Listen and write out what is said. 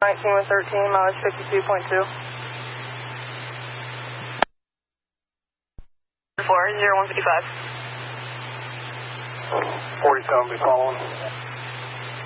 19 with 13, mileage 52.2. 40155. 47 be following.